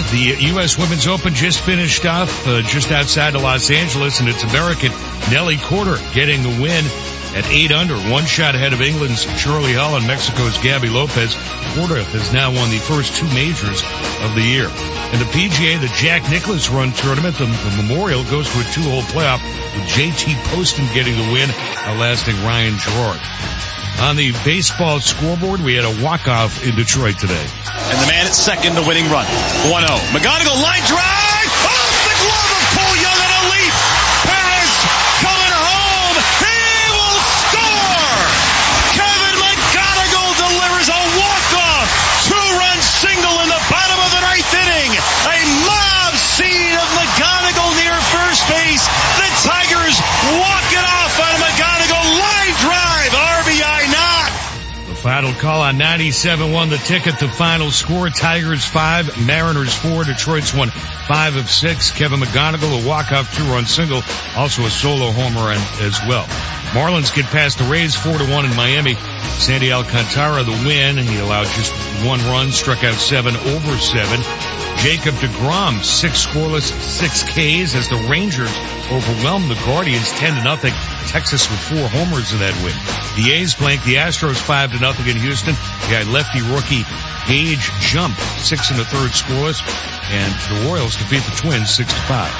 The U.S. Women's Open just finished off just outside of Los Angeles, and it's American Nelly Korda getting the win at 8 under, one shot ahead of England's Shirley Hull and Mexico's Gabby Lopez. Korda has now won the first two majors of the year. In the PGA, the Jack Nicklaus Run Tournament, the Memorial goes to a two-hole playoff with JT Poston getting the win, outlasting Ryan Gerard. On the baseball scoreboard, we had a walk-off in Detroit today. And the man at second, the winning run. 1-0. McGonigal line drive! Off the glove of Paul Young on a leap! Perez coming home! He will score! Kevin McGonigal delivers a walk-off! Two-run single in the bottom of the ninth inning! A mob scene of McGonigal near first base! The Tigers walk it off on a McGonigal line drive! RBI not! Final call on 97.1 The Ticket. The final score, Tigers 5, Mariners 4. Detroit's won 5 of 6. Kevin McGonigal, a walk-off two-run single, also a solo home run as well. Marlins get past the Rays 4-1 in Miami. Sandy Alcantara the win. He allowed just one run, struck out 7 over 7. Jacob deGrom, 6 scoreless, 6 Ks as the Rangers overwhelmed the Guardians 10-0. Texas with 4 homers in that win. The A's blanked the Astros 5-0 in Houston. Behind lefty rookie Gage Jump, 6 1/3 scoreless, and the Royals defeat the Twins 6-5.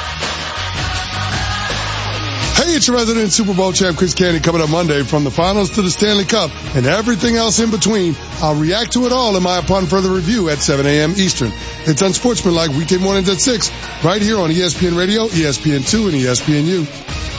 Hey, it's your resident Super Bowl champ Chris Candy coming up Monday. From the finals to the Stanley Cup and everything else in between, I'll react to it all in my Upon Further Review at 7 a.m. Eastern. It's Unsportsmanlike weekday mornings at 6, right here on ESPN Radio, ESPN2, and ESPNU.